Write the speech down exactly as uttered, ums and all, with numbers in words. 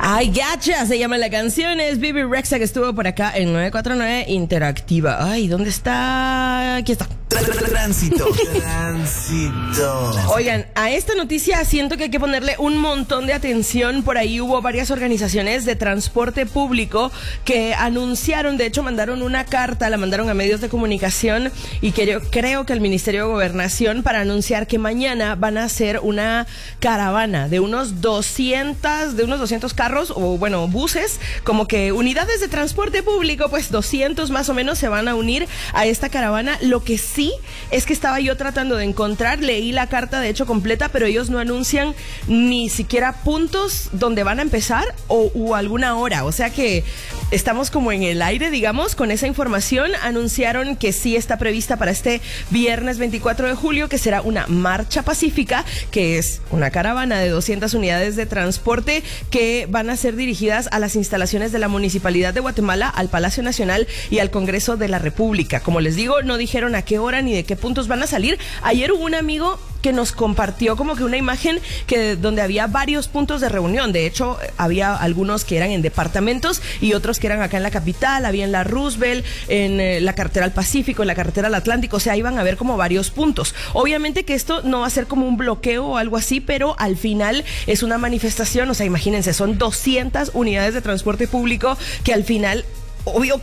Ay, gacha, se llama la canción, es Bibi Rexha, que estuvo por acá en nueve cuatro nueve Interactiva. Ay, ¿dónde está? Aquí está. Tránsito. Tránsito. Oigan, a esta noticia siento que hay que ponerle un montón de atención. Por ahí hubo varias organizaciones de transporte público que anunciaron, de hecho mandaron una carta, la mandaron a medios de comunicación y que yo creo que al Ministerio de Gobernación, para anunciar que mañana van a hacer una caravana de unos doscientos, de unos doscientos carros o bueno, buses, como que unidades de transporte público, pues doscientos más o menos se van a unir a esta caravana. Lo que sí es que estaba yo tratando de encontrar, leí la carta de hecho completa, pero ellos no anuncian ni siquiera puntos donde van a empezar o u alguna hora, o sea que estamos como en el aire, digamos, con esa información. Anunciaron que sí está prevista para este viernes veinticuatro de julio, que será una marcha pacífica, que es una caravana de doscientas unidades de transporte que van a ser dirigidas a las instalaciones de la Municipalidad de Guatemala, al Palacio Nacional y al Congreso de la República. Como les digo, no dijeron a qué hora ni de qué puntos van a salir. Ayer hubo un amigo que nos compartió como que una imagen que donde había varios puntos de reunión. De hecho, había algunos que eran en departamentos y otros que eran acá en la capital. Había en la Roosevelt, en eh, la carretera al Pacífico, en la carretera al Atlántico. O sea, iban a haber como varios puntos. Obviamente que esto no va a ser como un bloqueo o algo así, pero al final es una manifestación. O sea, imagínense, son doscientas unidades de transporte público que al final, obvio,